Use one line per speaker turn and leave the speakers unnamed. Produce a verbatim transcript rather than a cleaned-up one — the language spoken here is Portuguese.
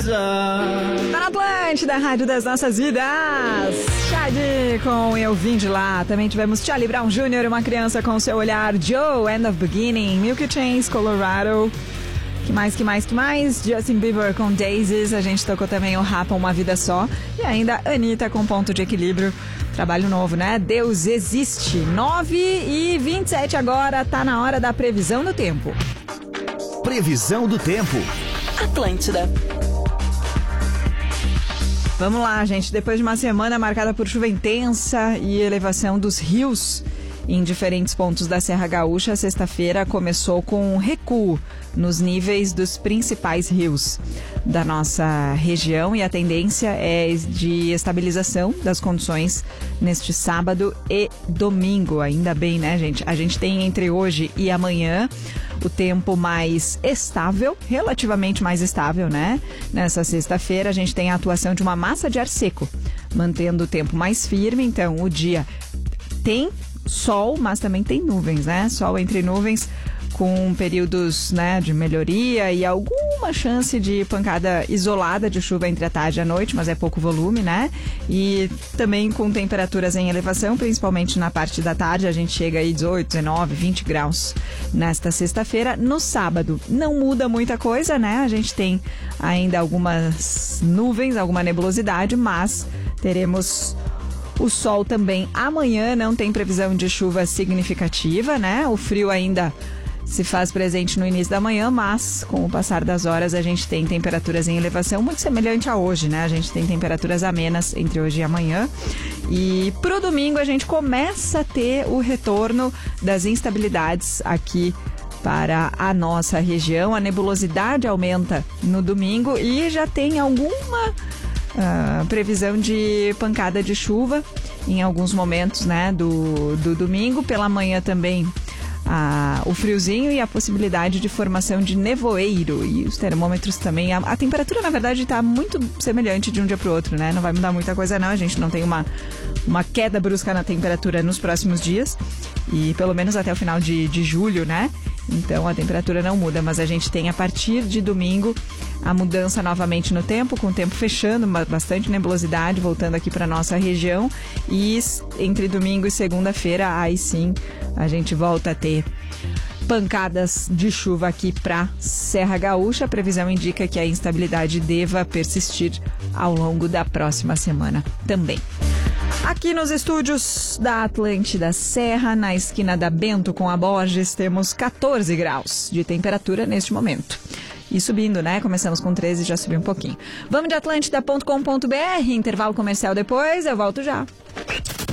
Tá na Atlântida, a rádio das nossas vidas. Shadi com Eu Vim de Lá. Também tivemos Charlie Brown Júnior, Uma Criança com Seu Olhar. Joe, End of Beginning. Milky Chance, Colorado. Que mais, que mais, que mais? Justin Bieber com Daisies. A gente tocou também o Rapa, Uma Vida Só. E ainda Anitta com Ponto de Equilíbrio. Trabalho novo, né? Deus Existe. nove e vinte e sete agora. Tá na hora da previsão do tempo.
Previsão do tempo.
Atlântida.
Vamos lá, gente. Depois de uma semana marcada por chuva intensa e elevação dos rios em diferentes pontos da Serra Gaúcha, a sexta-feira começou com um recuo nos níveis dos principais rios da nossa região e a tendência é de estabilização das condições neste sábado e domingo. Ainda bem, né, gente? A gente tem entre hoje e amanhã o tempo mais estável, relativamente mais estável, né? Nessa sexta-feira a gente tem a atuação de uma massa de ar seco, mantendo o tempo mais firme. Então o dia tem sol, mas também tem nuvens, né? Sol entre nuvens, com períodos, né, de melhoria e alguma chance de pancada isolada de chuva entre a tarde e a noite, mas é pouco volume, né? E também com temperaturas em elevação, principalmente na parte da tarde, a gente chega aí dezoito, dezenove, vinte graus nesta sexta-feira. No sábado não muda muita coisa, né? A gente tem ainda algumas nuvens, alguma nebulosidade, mas teremos o sol também. Amanhã não tem previsão de chuva significativa, né? O frio ainda se faz presente no início da manhã, mas com o passar das horas a gente tem temperaturas em elevação muito semelhante a hoje, né? A gente tem temperaturas amenas entre hoje e amanhã. E pro domingo a gente começa a ter o retorno das instabilidades aqui para a nossa região. A nebulosidade aumenta no domingo e já tem alguma Uh, previsão de pancada de chuva em alguns momentos, né, do, do domingo. Pela manhã também uh, o friozinho e a possibilidade de formação de nevoeiro. E os termômetros também. A, a temperatura, na verdade, está muito semelhante de um dia para o outro, né? Não vai mudar muita coisa, não. A gente não tem uma, uma queda brusca na temperatura nos próximos dias. E pelo menos até o final de, de julho, né? Então a temperatura não muda, mas a gente tem a partir de domingo a mudança novamente no tempo, com o tempo fechando, bastante nebulosidade voltando aqui para nossa região. E entre domingo e segunda-feira, aí sim a gente volta a ter pancadas de chuva aqui para Serra Gaúcha. A previsão indica que a instabilidade deva persistir ao longo da próxima semana também. Aqui nos estúdios da Atlântida Serra, na esquina da Bento com a Borges, temos catorze graus de temperatura neste momento. E subindo, né? Começamos com treze, já subiu um pouquinho. Vamos de atlântida ponto com ponto br, intervalo comercial depois, eu volto já.